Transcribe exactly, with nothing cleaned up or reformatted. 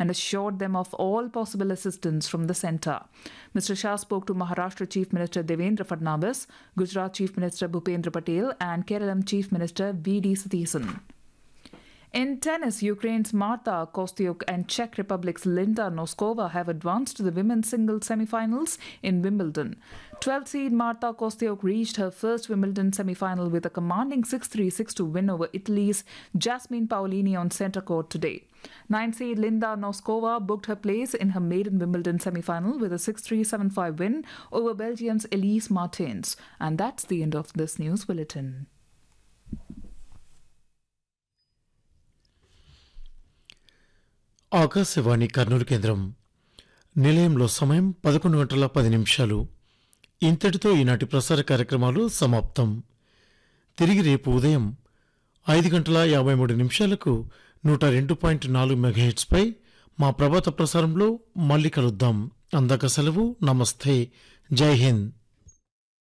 and assured them of all possible assistance from the centre. Mister Shah spoke to Maharashtra Chief Minister Devendra Fadnavis, Gujarat Chief Minister Bhupendra Patel, and Kerala Chief Minister V D Satheesan. In tennis, Ukraine's Marta Kostyuk and Czech Republic's Linda Noskova have advanced to the women's singles semi-finals in Wimbledon. twelfth seed Marta Kostyuk reached her first Wimbledon semi-final with a commanding six three six two win over Italy's Jasmine Paolini on centre court today. ninth seed Linda Noskova booked her place in her maiden Wimbledon semi-final with a six three seven five win over Belgium's Elise Martins. And that's the end of this news bulletin. Akashvani Kurnool కేంద్రం నిలయంలో సమయం పదకొండు గంటల పది నిమిషాలు. ఇంతటితో ఈనాటి ప్రసార కార్యక్రమాలు సమాప్తం. తిరిగి రేపు ఉదయం ఐదు గంటల యాభై మూడు నిమిషాలకు నూట రెండు పాయింట్ నాలుగు మెగాహెట్స్పై మా ప్రభాత ప్రసారంలో మళ్ళీ కలుద్దాం. అందాక సెలవు. నమస్తే. జై హింద్.